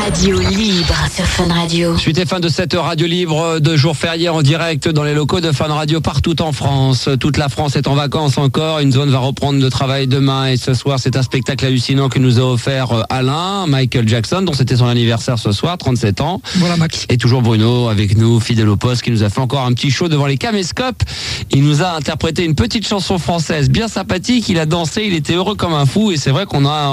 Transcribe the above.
Radio libre sur Fun Radio. Suite et fin de cette radio libre de jour férié en direct dans les locaux de Fun Radio partout en France. Toute la France est en vacances encore. Une zone va reprendre le travail demain et ce soir, c'est un spectacle hallucinant que nous a offert Alain, Michael Jackson, dont c'était son anniversaire ce soir, 37 ans. Voilà Max. Et toujours Bruno avec nous, fidèle au poste, qui nous a fait encore un petit show devant les caméscopes. Il nous a interprété une petite chanson française bien sympathique. Il a dansé, il était heureux comme un fou et c'est vrai qu'on a